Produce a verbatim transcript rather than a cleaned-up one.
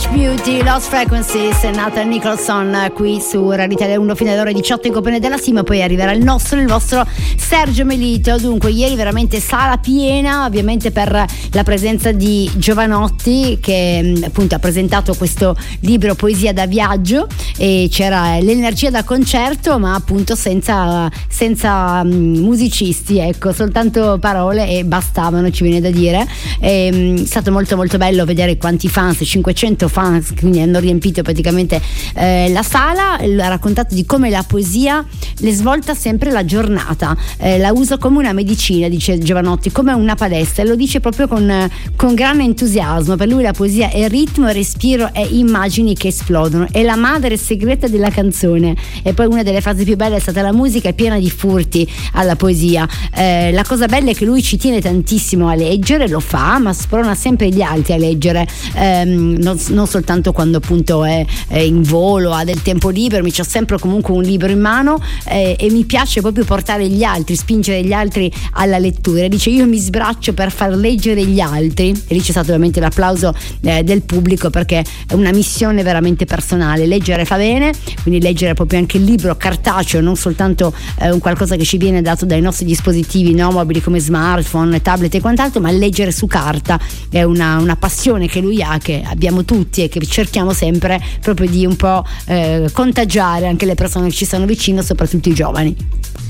Beauty, Lost Frequencies, Nathan Nicholson qui su Radio Italia uno fino alle ore diciotto in compagnia della Sima, poi arriverà il nostro, il vostro Sergio Melito. Dunque ieri veramente sala piena, ovviamente per la presenza di Jovanotti che appunto ha presentato questo libro Poesia da viaggio, e c'era l'energia da concerto ma appunto senza, senza musicisti, ecco, soltanto parole e bastavano, ci viene da dire. È stato molto molto bello vedere quanti fans, cinquecento fans, quindi hanno riempito praticamente eh, la sala. Ha raccontato di come la poesia le svolta sempre la giornata, eh, la usa come una medicina, dice Jovanotti, come una palestra, e lo dice proprio con, con grande entusiasmo. Per lui la poesia è ritmo, respiro e immagini che esplodono, è la madre segreta della canzone. E poi una delle frasi più belle è stata: la musica è piena di furti alla poesia. Eh, la cosa bella è che lui ci tiene tantissimo a leggere, lo fa, ma sprona sempre gli altri a leggere, ehm, non, non soltanto quando appunto è, è in volo, ha del tempo libero, mi c'ho sempre comunque un libro in mano, eh, e mi piace proprio portare gli altri, spingere gli altri alla lettura. Dice: io mi sbraccio per far leggere gli altri, e lì c'è stato ovviamente l'applauso eh, del pubblico, perché è una missione veramente personale. Leggere fa bene, quindi leggere proprio anche il libro cartaceo, non soltanto eh, un qualcosa che ci viene dato dai nostri dispositivi no, mobili come smartphone, tablet e quant'altro, ma leggere su carta è una, una passione che lui ha, che abbiamo tutti e che cerchiamo sempre proprio di un po' eh, contagiare anche le persone che ci stanno vicino, soprattutto i giovani.